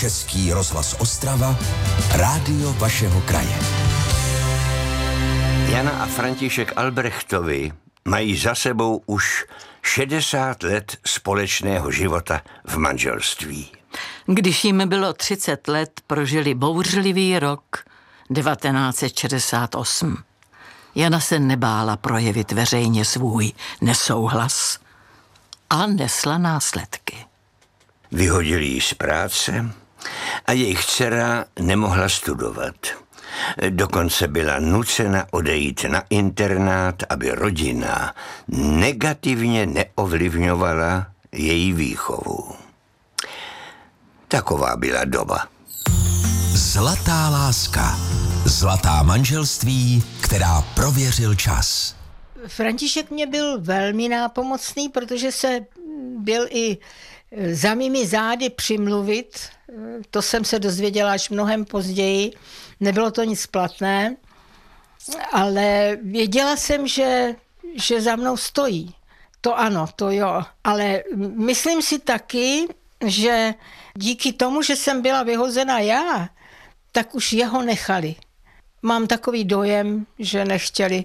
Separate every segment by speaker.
Speaker 1: Český rozhlas Ostrava, rádio vašeho kraje.
Speaker 2: Jana a František Albrechtovi mají za sebou už 60 let společného života v manželství.
Speaker 3: Když jim bylo 30 let, prožili bouřlivý rok 1968. Jana se nebála projevit veřejně svůj nesouhlas a nesla následky.
Speaker 2: Vyhodili ji z práce a jejich dcera nemohla studovat. Dokonce byla nucena odejít na internát, aby rodina negativně neovlivňovala její výchovu. Taková byla doba.
Speaker 1: Zlatá láska. Zlatá manželství, která prověřil čas.
Speaker 4: František mě byl velmi nápomocný, protože se byl i za mými zády přimluvit. To jsem se dozvěděla až mnohem později. Nebylo to nic platné, ale věděla jsem, že za mnou stojí. To ano, to jo. Ale myslím si taky, že díky tomu, že jsem byla vyhozena já, tak už jeho nechali. Mám takový dojem, že nechtěli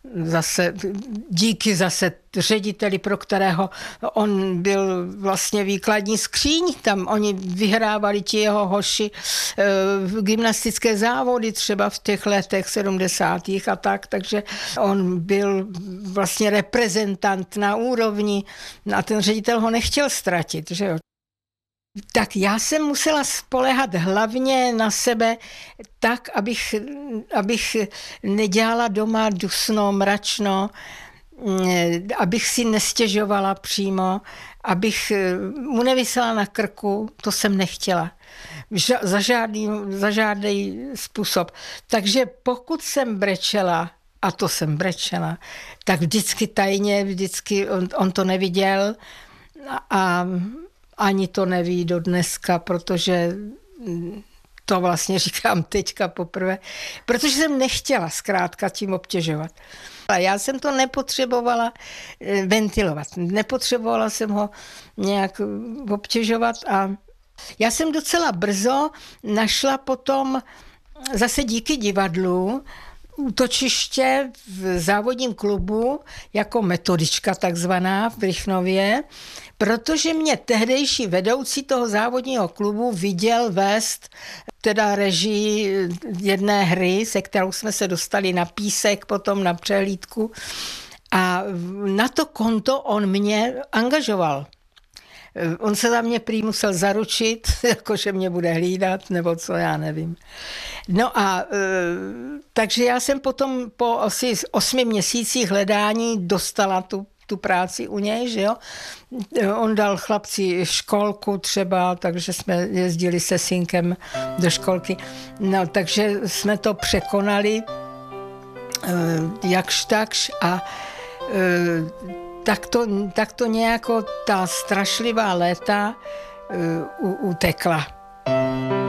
Speaker 4: díky řediteli, pro kterého on byl vlastně výkladní skříň, tam oni vyhrávali ti jeho hoši gymnastické závody třeba v těch letech 70. a tak, takže on byl vlastně reprezentant na úrovni a ten ředitel ho nechtěl ztratit, že jo. Tak já jsem musela spoléhat hlavně na sebe tak, abych nedělala doma dusno, mračno, abych si nestěžovala přímo, abych mu nevisela na krku, to jsem nechtěla. Za žádný způsob. Takže pokud jsem brečela, a to jsem brečela, tak vždycky tajně, on to neviděl a ani to neví do dneska, protože to vlastně říkám teďka poprvé, protože jsem nechtěla zkrátka tím obtěžovat. A já jsem to nepotřebovala ventilovat, nepotřebovala jsem ho nějak obtěžovat a já jsem docela brzo našla potom zase díky divadlu útočiště v závodním klubu jako metodička takzvaná v Rychnově, protože mě tehdejší vedoucí toho závodního klubu viděl vést teda režii jedné hry, se kterou jsme se dostali na Písek, potom na přehlídku a na to konto on mě angažoval. On se za mě prý musel zaručit, jakože mě bude hlídat, nebo co, já nevím. No a takže já jsem potom po asi 8 měsících hledání dostala tu práci u něj, že jo. On dal chlapci školku třeba, takže jsme jezdili se synkem do školky. No, takže jsme to překonali jakž takž a tak to nějako ta strašlivá léta utekla.